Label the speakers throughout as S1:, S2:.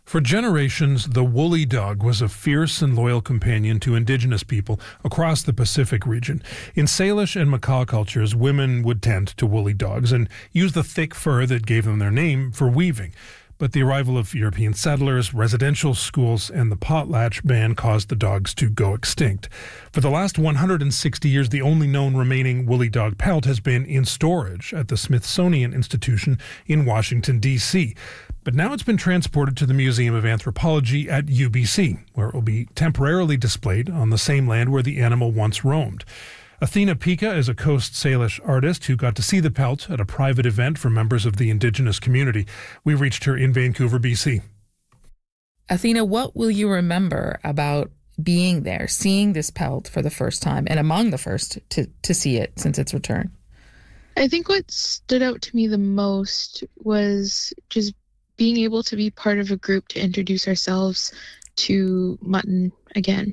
S1: For generations, the woolly dog was a fierce and loyal companion to indigenous people across the Pacific region. In Salish and Makah cultures, women would tend to woolly dogs and use the thick fur that gave them their name for weaving. But the arrival of European settlers, residential schools, and the potlatch ban caused the dogs to go extinct. For the last 160 years, the only known remaining woolly dog pelt has been in storage at the Smithsonian Institution in Washington, D.C., but now it's been transported to the Museum of Anthropology at UBC, where it will be temporarily displayed on the same land where the animal once roamed. Athena Pika is a Coast Salish artist who got to see the pelt at a private event for members of the Indigenous community. We reached her in Vancouver, BC.
S2: Athena, what will you remember about being there, seeing this pelt for the first time, and among the first to see it since its return?
S3: I think what stood out to me the most was just being able to be part of a group to introduce ourselves to mutton again.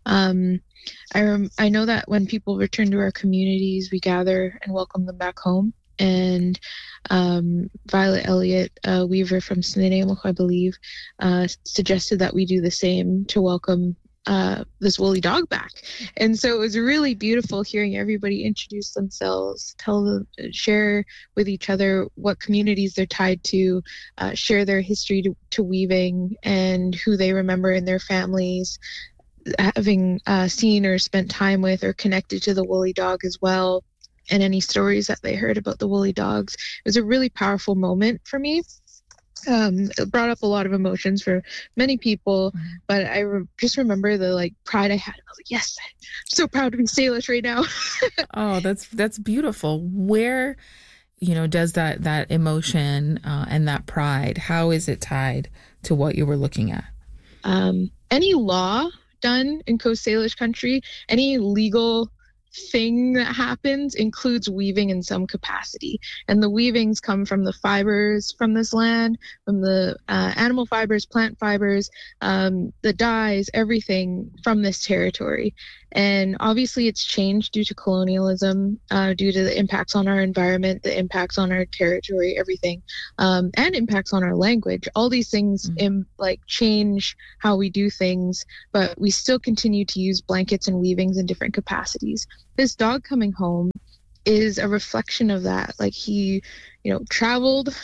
S3: I know that when people return to our communities, we gather and welcome them back home. And Violet Elliott, Weaver from Snuneymuxw, I believe, suggested that we do the same to welcome this woolly dog back. And so it was really beautiful hearing everybody introduce themselves, share with each other what communities they're tied to, share their history to weaving and who they remember in their families, having seen or spent time with or connected to the woolly dog as well, and any stories that they heard about the woolly dogs. It was a really powerful moment for me. It brought up a lot of emotions for many people, but I just remember the pride I had. I was like, yes, I'm so proud to be Salish right now.
S2: Oh, that's beautiful. Where, does that emotion and that pride, how is it tied to what you were looking at?
S3: Any law done in Coast Salish country, any legal thing that happens includes weaving in some capacity, and the weavings come from the fibers from this land, from the animal fibers, plant fibers, the dyes, everything from this territory. And obviously it's changed due to colonialism, due to the impacts on our environment, the impacts on our territory, everything, and impacts on our language. All these things change how we do things, but we still continue to use blankets and weavings in different capacities. This dog coming home is a reflection of that. He, traveled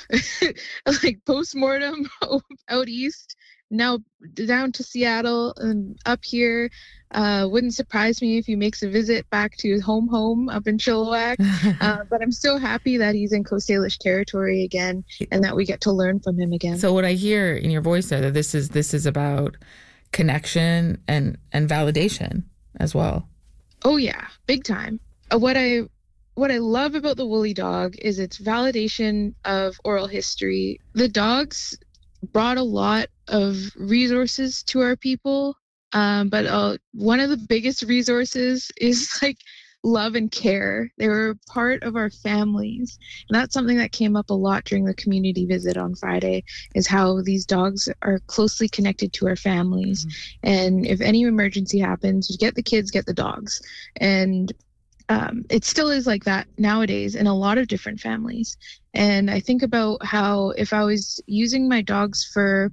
S3: post-mortem out east, now down to Seattle and up here. Wouldn't surprise me if he makes a visit back to his home up in Chilliwack. But I'm so happy that he's in Coast Salish territory again and that we get to learn from him again.
S2: So what I hear in your voice there, that this is about connection and validation as well.
S3: Oh yeah, big time. What I love about the woolly dog is its validation of oral history. The dogs brought a lot of resources to our people, but one of the biggest resources is love and care. They were part of our families, and that's something that came up a lot during the community visit on Friday, is how these dogs are closely connected to our families. And if any emergency happens, get the kids, get the dogs. And it still is like that nowadays in a lot of different families. And I think about how if I was using my dogs for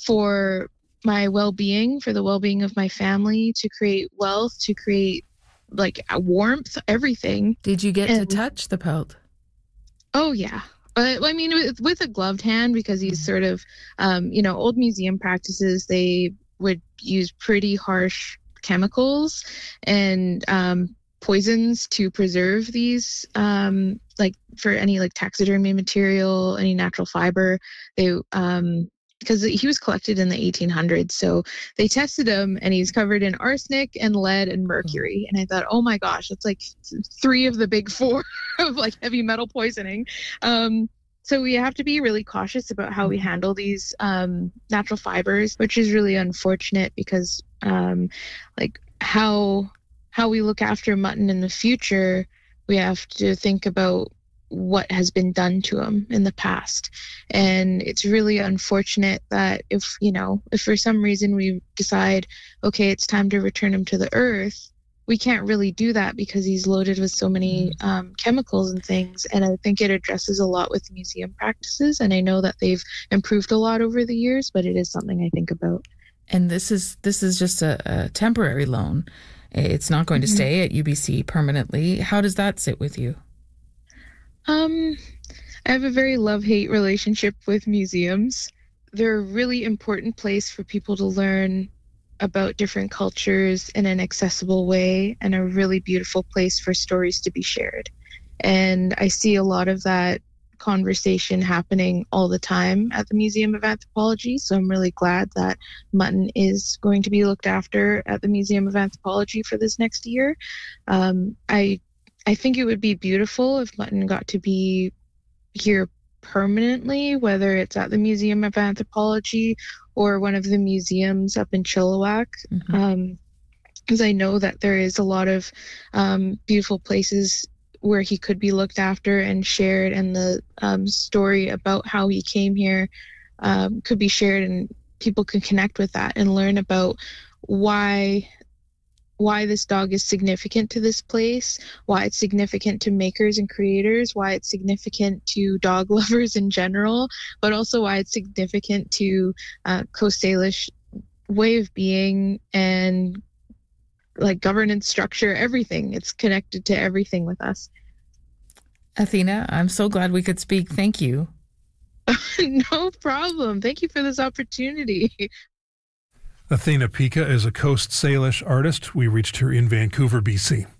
S3: my well-being, for the well-being of my family, to create wealth, to create warmth, everything.
S2: Did you get to touch the pelt?
S3: Oh yeah, but I mean with a gloved hand, because he's sort of old museum practices, they would use pretty harsh chemicals and poisons to preserve these, for any taxidermy material, any natural fiber. They because he was collected in the 1800s. So they tested him and he's covered in arsenic and lead and mercury. And I thought, oh my gosh, that's 3 of the big 4 of heavy metal poisoning. So we have to be really cautious about how we handle these natural fibers, which is really unfortunate because how we look after mutton in the future, we have to think about what has been done to them in the past. And it's really unfortunate that if for some reason we decide, okay, it's time to return them to the earth, we can't really do that because he's loaded with so many chemicals and things. And I think it addresses a lot with museum practices. And I know that they've improved a lot over the years, but it is something I think about.
S2: And this is just a temporary loan. It's not going to stay at UBC permanently. How does that sit with you?
S3: I have a very love-hate relationship with museums. They're a really important place for people to learn about different cultures in an accessible way, and a really beautiful place for stories to be shared. And I see a lot of that conversation happening all the time at the Museum of Anthropology. So I'm really glad that Mutton is going to be looked after at the Museum of Anthropology for this next year. I think it would be beautiful if Mutton got to be here permanently, whether it's at the Museum of Anthropology or one of the museums up in Chilliwack, because I know that there is a lot of beautiful places where he could be looked after and shared, and the story about how he came here could be shared, and people can connect with that and learn about why this dog is significant to this place, why it's significant to makers and creators, why it's significant to dog lovers in general, but also why it's significant to Coast Salish way of being and like governance structure, everything. It's connected to everything with us.
S2: Athena, I'm so glad we could speak. Thank you.
S3: No problem. Thank you for this opportunity.
S1: Athena Pica is a Coast Salish artist. We reached her in Vancouver, BC.